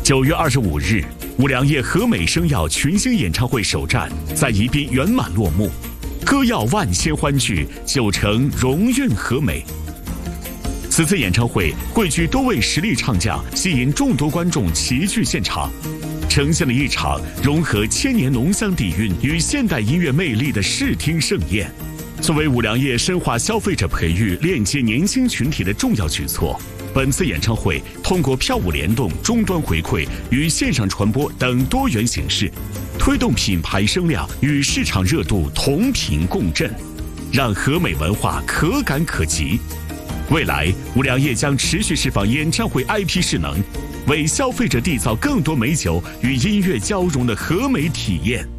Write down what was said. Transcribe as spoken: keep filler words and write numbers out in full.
九月二十五日，五粮液和美声药群星演唱会首站在宜宾圆满落幕，歌谣万千欢聚，九成荣运和美。此次演唱会汇聚多位实力唱将，吸引众多观众齐聚现场，呈现了一场融合千年浓香底蕴与现代音乐魅力的视听盛宴。作为五粮液深化消费者培育、链接年轻群体的重要举措，本次演唱会通过票务联动、终端回馈与线上传播等多元形式，推动品牌声量与市场热度同频共振，让和美文化可感可及。未来，五粮液将持续释放演唱会 I P 势能，为消费者缔造更多美酒与音乐交融的和美体验。